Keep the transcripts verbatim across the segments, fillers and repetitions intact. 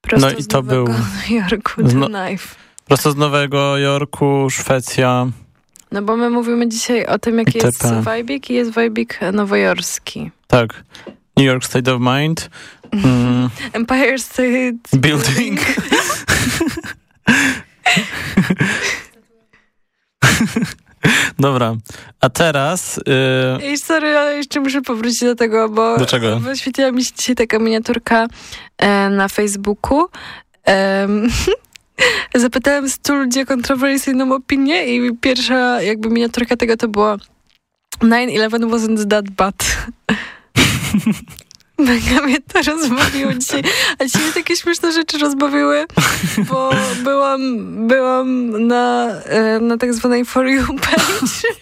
Prosto no i z to Nowego był Jorku, The no, Knife. Prosto z Nowego Jorku, Szwecja. No bo my mówimy dzisiaj o tym, jaki jest wajbik i jest wajbik nowojorski. Tak. New York State of Mind. Mm. Empire State Building. Dobra, a teraz... Yy... Ej, sorry, ale jeszcze muszę powrócić do tego, bo Dlaczego? wyświetliła mi się dzisiaj taka miniaturka e, na Facebooku. E, zapytałem stu ludzi o kontrowersyjną opinię i pierwsza jakby miniaturka tego to było nine eleven wasn't that bad. Mega mnie to rozbawiło dzisiaj. A dzisiaj mnie takie śmieszne rzeczy rozbawiły, bo byłam, byłam na, na tak zwanej For You page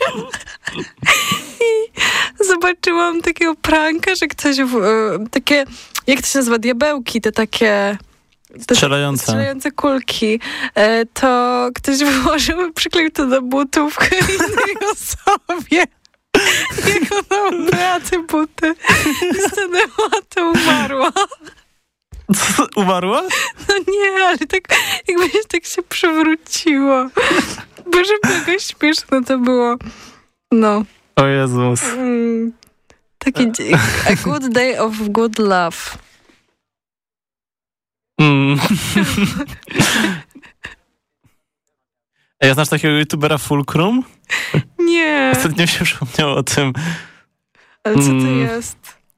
i zobaczyłam takiego pranka, że ktoś w, takie, jak to się nazywa, diabełki, te takie... Te strzelające. strzelające kulki. To ktoś wyłożył, przykleił to do butów innej osobie. Jak ona ubrała te buty i stanęła, to umarła. Co, umarła? No nie, ale tak jakby tak się przewróciło. Boże, mega śmieszne to było. No. O Jezus. Mm, taki a good day of good love. Mm. Ja znasz takiego youtubera Fulcrum? Nie. Ostatnio się przypomniało o tym. Ale co to mm. jest?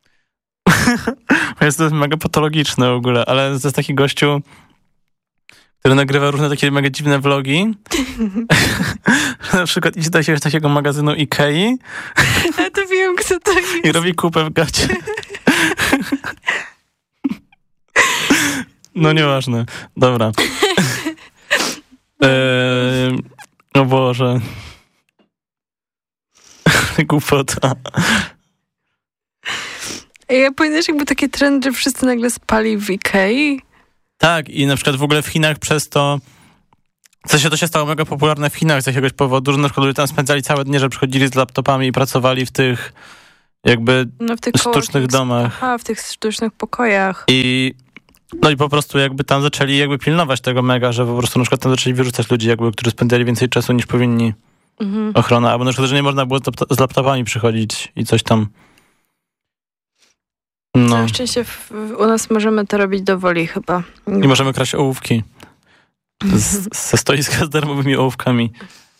Jest to mega patologiczne w ogóle, ale to jest taki gościu, który nagrywa różne takie mega dziwne vlogi. Na przykład idzie do jakiegoś takiego magazynu Ikei. Ja to wiem, kto to jest. I robi kupę w gacie. No nieważne. Dobra. Eee, o Boże. Głupota. Ja pamiętasz, jakby taki trend, że wszyscy nagle spali w Ikei? Tak, i na przykład w ogóle w Chinach przez to, co się to się stało mega popularne w Chinach z jakiegoś powodu, że na przykład ludzie tam spędzali całe dnie, że przychodzili z laptopami i pracowali w tych jakby no, w tych sztucznych domach. Aha, w tych sztucznych pokojach. I no i po prostu jakby tam zaczęli jakby pilnować tego mega, że po prostu na przykład tam zaczęli wyrzucać ludzi, jakby, którzy spędzali więcej czasu niż powinni. Mhm. Ochrona, albo na przykład, że nie można było z laptopami przychodzić i coś tam. No. Na szczęście w, u nas możemy to robić dowoli chyba. I możemy kraść ołówki. Z, ze stoiska z darmowymi ołówkami.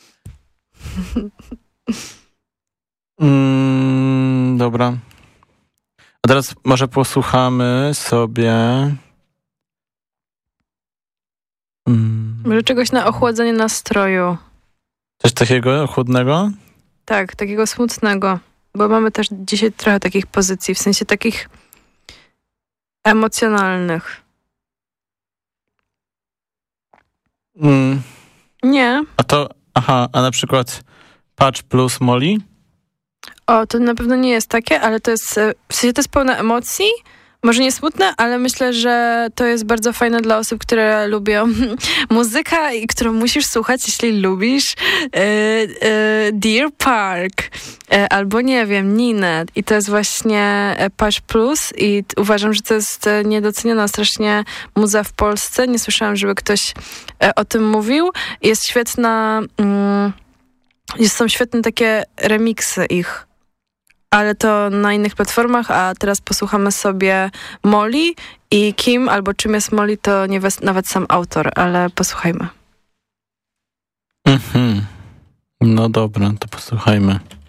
Mm, dobra. A teraz może posłuchamy sobie... Mm. Może czegoś na ochłodzenie nastroju. Coś takiego chłodnego? Tak, takiego smutnego. Bo mamy też dzisiaj trochę takich pozycji, w sensie takich emocjonalnych. Mm. Nie. A to, aha, a na przykład Patch plus Molly? O, to na pewno nie jest takie, ale to jest, w sensie to jest pełne emocji. Może nie smutne, ale myślę, że to jest bardzo fajne dla osób, które lubią muzykę i którą musisz słuchać, jeśli lubisz yy, yy, Deer Park yy, albo nie wiem, Ninette. I to jest właśnie Patch Plus i t- uważam, że to jest niedoceniona strasznie muza w Polsce. Nie słyszałam, żeby ktoś yy, o tym mówił. Jest świetna, yy, są świetne takie remiksy ich. Ale to na innych platformach, a teraz posłuchamy sobie Molly i kim albo czym jest Molly, to nie wes- nawet sam autor, ale posłuchajmy. Mhm. No dobra, to posłuchajmy.